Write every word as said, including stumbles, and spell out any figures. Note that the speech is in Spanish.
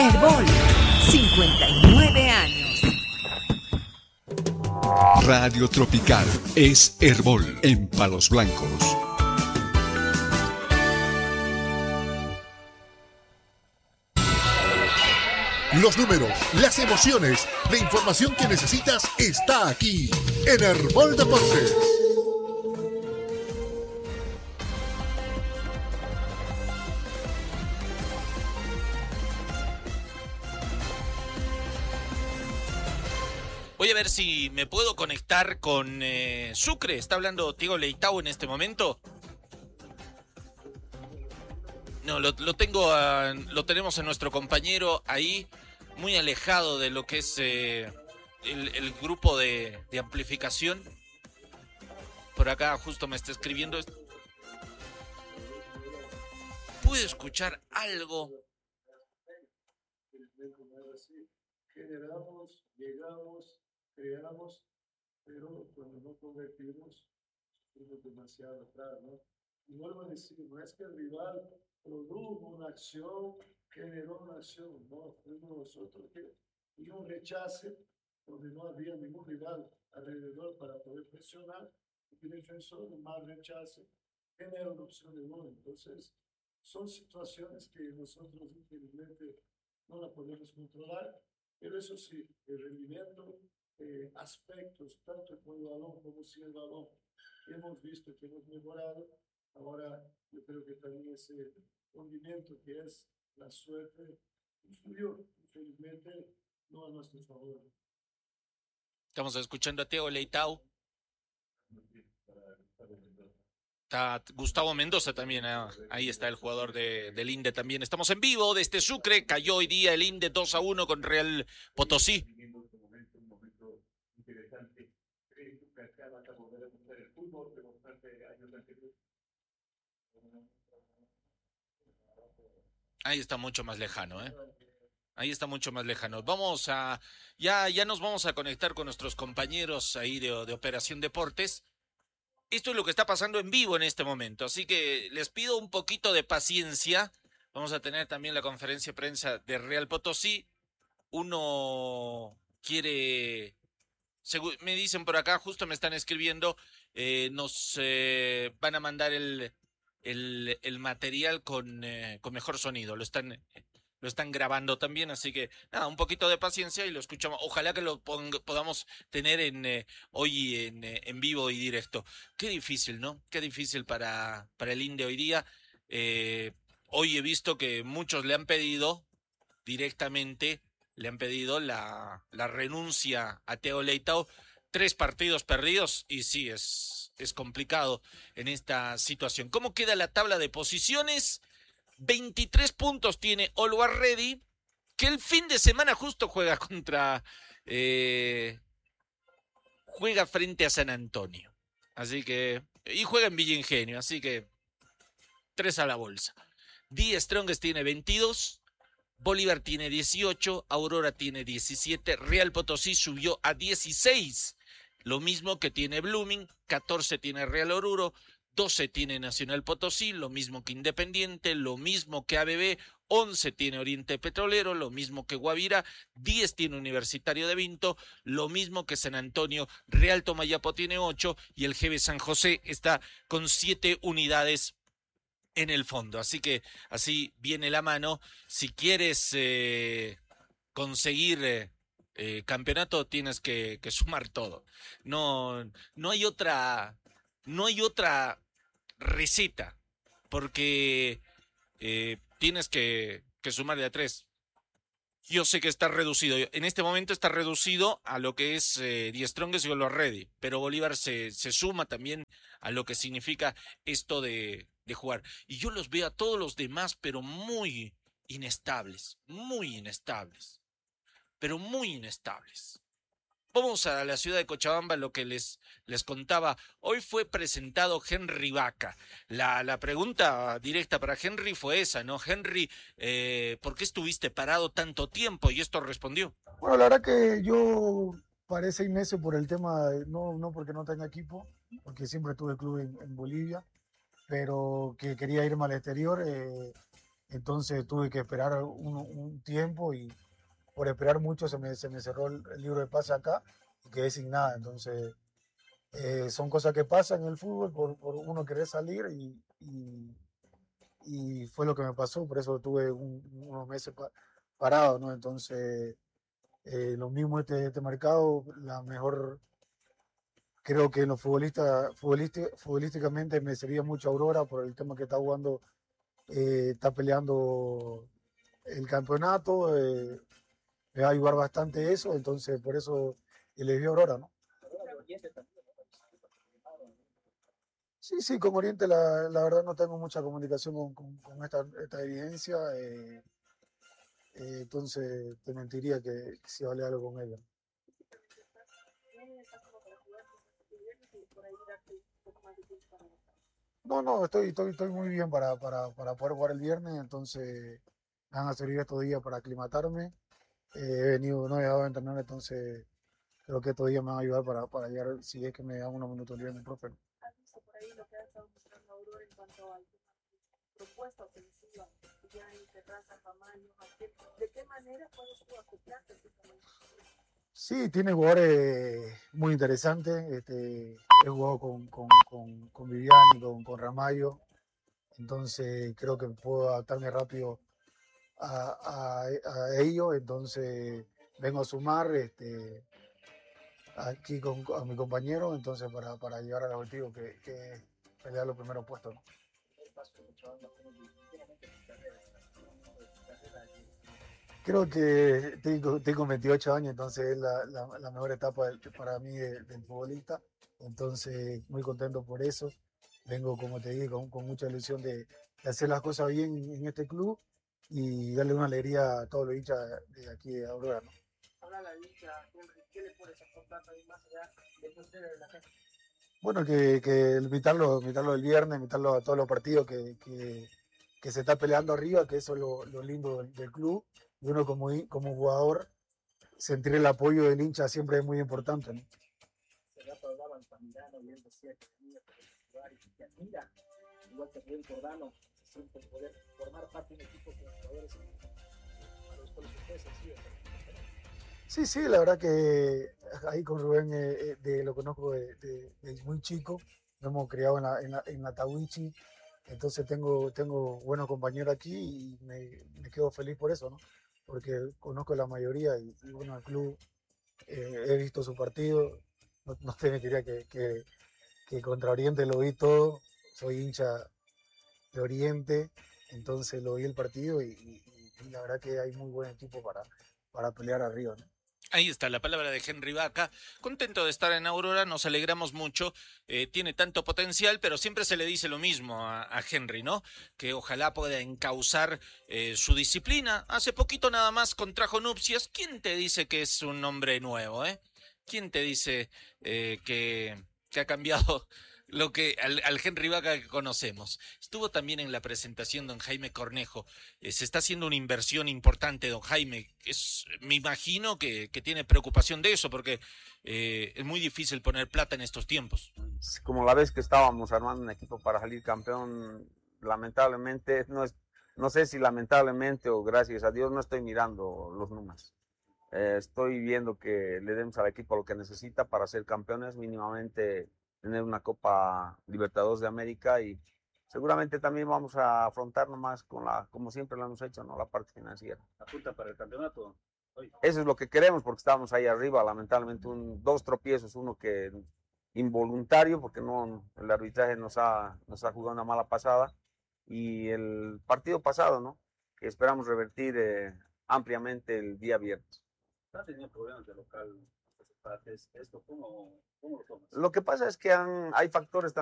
Herbol, cincuenta y nueve años. Radio Tropical es Herbol en Palos Blancos. Los números, las emociones, la información que necesitas está aquí en Herbol Deportes. Voy a ver si me puedo conectar con eh, Sucre. ¿Está hablando Diego Leitao en este momento? No, lo, lo tengo, a, lo tenemos a nuestro compañero ahí, muy alejado de lo que es eh, el, el grupo de, de amplificación. Por acá justo me está escribiendo. ¿Puedo escuchar algo? Generamos, llegamos, creamos, pero cuando no convertimos, somos demasiado atrás, ¿no? Y vuelvo a decir, no es que el rival produjo una acción, generó una acción, no, fuimos nosotros que y un rechace donde no había ningún rival alrededor para poder presionar, y el defensor más rechace genera una opción de gol. Entonces, son situaciones que nosotros infelizmente no la podemos controlar, pero eso sí, el rendimiento, eh, aspectos, tanto con el balón como sin el balón, hemos visto que hemos mejorado. Ahora yo creo que también ese rendimiento que es la suerte influyó, infelizmente, no a nuestro favor. Estamos escuchando a Diego Leitao. Está Gustavo Mendoza también, ¿eh? Ahí está el jugador de, del Inde también. Estamos en vivo desde Sucre, cayó hoy día el Inde dos a uno con Real Potosí. Ahí está mucho más lejano, ¿eh? Ahí está mucho más lejano. Vamos a, ya, ya nos vamos a conectar con nuestros compañeros ahí de, de Operación Deportes. Esto es lo que está pasando en vivo en este momento, así que les pido un poquito de paciencia. Vamos a tener también la conferencia de prensa de Real Potosí. Uno quiere, me dicen por acá, justo me están escribiendo, eh, nos eh, van a mandar el, el, el material con, eh, con mejor sonido. Lo están... Lo están grabando también, así que nada, un poquito de paciencia y lo escuchamos. Ojalá que lo pong- podamos tener en eh, hoy en, eh, en vivo y directo. Qué difícil, ¿no? Qué difícil para, para el Inde hoy día. Eh, hoy he visto que muchos le han pedido directamente, le han pedido la, la renuncia a Diego Leitao. Tres partidos perdidos y sí, es, es complicado en esta situación. ¿Cómo queda la tabla de posiciones? veintitrés puntos tiene Always Ready, que el fin de semana justo juega contra, eh, juega frente a San Antonio. Así que, y juega en Villa Ingenio, así que, tres a la bolsa. Die Strongest tiene veintidós, Bolívar tiene dieciocho, Aurora tiene diecisiete, Real Potosí subió a dieciséis, lo mismo que tiene Blooming, catorce tiene Real Oruro, doce tiene Nacional Potosí, lo mismo que Independiente, lo mismo que A B B, once tiene Oriente Petrolero, lo mismo que Guavira, diez tiene Universitario de Vinto, lo mismo que San Antonio, Real Tomayapo tiene ocho y el G B San José está con siete unidades en el fondo. Así que así viene la mano. Si quieres eh, conseguir eh, eh, campeonato, tienes que, que sumar todo. No, no hay otra, no hay otra receta, porque eh, tienes que, que sumar de a tres. Yo sé que está reducido, en este momento está reducido a lo que es eh, Die Strongest y Always Ready, pero Bolívar se, se suma también a lo que significa esto de, de jugar. Y yo los veo a todos los demás, pero muy inestables, muy inestables, pero muy inestables. Vamos a la ciudad de Cochabamba, lo que les, les contaba. Hoy fue presentado Henry Vaca. La, la pregunta directa para Henry fue esa, ¿no? Henry, eh, ¿por qué estuviste parado tanto tiempo? Y esto respondió. Bueno, la verdad que yo paré seis meses por el tema, de, no, no porque no tenga equipo, porque siempre tuve club en, en Bolivia, pero que quería irme al exterior. Eh, entonces tuve que esperar un, un tiempo y por esperar mucho se me, se me cerró el, el libro de pase acá y quedé sin nada. Entonces eh, son cosas que pasan en el fútbol por, por uno querer salir y, y, y fue lo que me pasó, por eso tuve un, unos meses pa, parado, ¿no? Entonces eh, lo mismo este, este mercado, la mejor, creo que en los futbolistas, futbolístic, futbolísticamente me servía mucho Aurora por el tema que está jugando, eh, está peleando el campeonato, eh, me va a ayudar bastante eso, entonces por eso elegí Aurora, ¿no? Sí, sí, con Oriente la, la verdad no tengo mucha comunicación con, con, con esta, esta evidencia, eh, eh, entonces te mentiría que, que si vale algo con ella. No, no, estoy, estoy, estoy muy bien para, para, para poder jugar el viernes, entonces me van a servir estos días para aclimatarme. Eh, he venido, no he dejado de entrenar, entonces creo que estos días me van a ayudar para, para llegar, si es que me dan unos minutos libres, profe. ¿Has visto por ahí lo que ha estado mostrando Aurora en cuanto a propuesta ofensiva? Ya en Terraza, Pamaño, ¿de qué manera puedes tú acoplarte justamente? Sí, tiene jugadores muy interesantes. Este, he jugado con, con, con, con Viviani, con, con Ramallo. Entonces creo que puedo adaptarme rápido a, a, a ellos. Entonces vengo a sumar este, aquí con a mi compañero entonces para, para llegar al objetivo que, que es pelear los primeros puestos, ¿no? Creo que tengo, tengo veintiocho años, entonces es la, la, la mejor etapa del, para mí de, del futbolista. Entonces, muy contento por eso. Vengo, como te dije, con, con mucha ilusión de, de hacer las cosas bien en este club y darle una alegría a todos los hinchas de aquí de Aurora, ¿no? Ahora la hincha, ¿qué le puedes aportar ahí más allá de que usted de la gente? Bueno, que, que invitarlo, invitarlo el viernes, invitarlo a todos los partidos que, que, que se está peleando arriba, que eso es lo, lo lindo del, del club. Y uno como, como jugador, sentir el apoyo del hincha siempre es muy importante, ¿no? Se rato hablaba el Pamirano y él decía que tenía que jugar y que admira, igual que Rubén Cordano, se siente poder formar parte de un equipo con jugadores a los cuales ustedes han sido. Sí, sí, la verdad que ahí con Rubén eh, de, lo conozco de, de, de muy chico, nos hemos criado en la, en la, en la Tawichi, entonces tengo, tengo buenos compañeros aquí y me, me quedo feliz por eso, ¿no? Porque conozco la mayoría y, y bueno, el club, eh, he visto su partido, no, no te mentiría que, que, que contra Oriente lo vi todo, soy hincha de Oriente, entonces lo vi el partido y, y, y la verdad que hay muy buen equipo para, para pelear arriba, ¿no? Ahí está la palabra de Henry Vaca. Contento de estar en Aurora, nos alegramos mucho. Eh, tiene tanto potencial, pero siempre se le dice lo mismo a, a Henry, ¿no? Que ojalá pueda encauzar eh, su disciplina. Hace poquito nada más contrajo nupcias. ¿Quién te dice que es un hombre nuevo, eh? ¿Quién te dice eh, que, que ha cambiado lo que al, al Henry Vaca que conocemos? Estuvo también en la presentación don Jaime Cornejo. Eh, se está haciendo una inversión importante, don Jaime. Es, me imagino que, que tiene preocupación de eso, porque eh, es muy difícil poner plata en estos tiempos. Como la vez que estábamos armando un equipo para salir campeón, lamentablemente, no, es, no sé si lamentablemente o gracias a Dios, no estoy mirando los números. Eh, estoy viendo que le demos al equipo lo que necesita para ser campeones, mínimamente tener una Copa Libertadores de América y seguramente también vamos a afrontar nomás con la, como siempre lo hemos hecho, ¿no? La parte financiera. ¿Apunta para el campeonato hoy? Eso es lo que queremos porque estábamos ahí arriba, lamentablemente un, dos tropiezos, uno que involuntario porque no, el arbitraje nos ha, nos ha jugado una mala pasada y el partido pasado, ¿no? Que esperamos revertir eh, ampliamente el día viernes. ¿Han tenido problemas de local? ¿Esto cómo, cómo lo tomas? Lo que pasa es que han, hay factores también